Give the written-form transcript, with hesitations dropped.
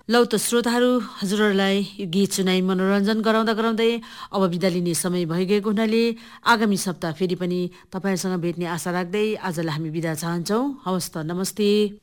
लौ त श्रोताहरू, हजुरहरूलाई यो गीत सुनाई मनोरञ्जन गराउँदै अब बिदा लिने समय भइगएको हुनाले आगामी सप्ताह फेरि पनि तपाईँहरूसँग भेट्ने आशा राख्दै आजलाई हामी बिदा चाहन्छौँ। हवस् त, नमस्ते।